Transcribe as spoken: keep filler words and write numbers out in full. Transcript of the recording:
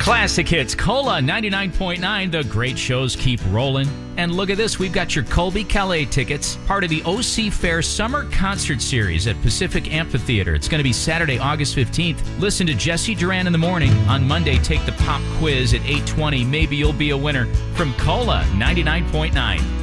Classic hits, Cola ninety-nine point nine. The great shows keep rolling. And look at this, we've got your Colby Calais tickets, part of the O C Fair Summer Concert Series at Pacific Amphitheater. It's going to be Saturday, August fifteenth. Listen to Jesse Duran in the morning. On Monday, take the pop quiz at eight twenty. Maybe you'll be a winner from Cola ninety-nine point nine.